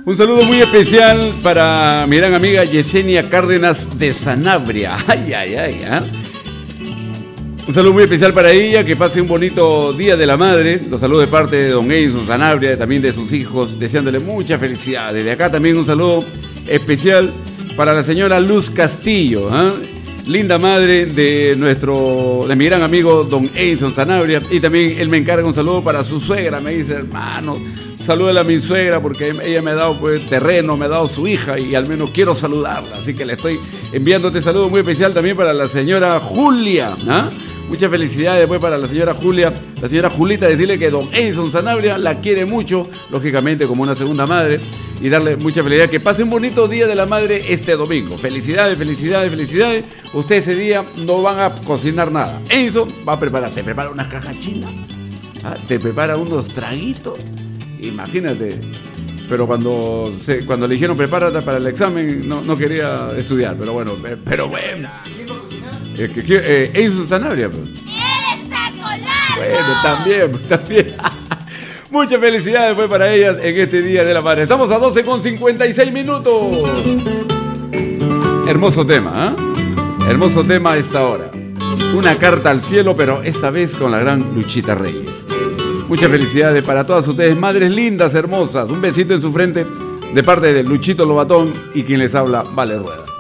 Un saludo muy especial para mi gran amiga Yesenia Cárdenas de Sanabria. Ay, ay, ay, ¿eh? Un saludo muy especial para ella, que pase un bonito Día de la Madre. Los saludo de parte de don Edison Sanabria, también de sus hijos, deseándole mucha felicidad. Desde acá también un saludo especial para la señora Luz Castillo, ¿eh? Linda madre de mi gran amigo don Edison Sanabria. Y también él me encarga un saludo para su suegra. Me dice, hermano, salúdale a mi suegra porque ella me ha dado pues terreno, me ha dado su hija y al menos quiero saludarla. Así que le estoy enviando este saludo muy especial también para la señora Julia, ¿ah? Muchas felicidades después para la señora Julia, la señora Julita, decirle que don Edison Sanabria la quiere mucho, lógicamente como una segunda madre, y darle mucha felicidad. Que pase un bonito Día de la Madre este domingo. Felicidades, felicidades, felicidades. Usted ese día no van a cocinar nada. Edison va a preparar, te prepara unas cajas chinas, ¿ah? Te prepara unos traguitos, imagínate. Pero cuando le dijeron prepárate para el examen, no quería estudiar, pero bueno. Edison Sanabria, pues. Bueno, también. Muchas felicidades pues para ellas en este Día de la Madre. Estamos a 12:56 minutos. Hermoso tema, ¿eh? Hermoso tema a esta hora. Una carta al cielo, pero esta vez con la gran Luchita Reyes. Muchas felicidades para todas ustedes, madres lindas, hermosas. Un besito en su frente de parte de Luchito Lobatón y quien les habla, Vale Rueda.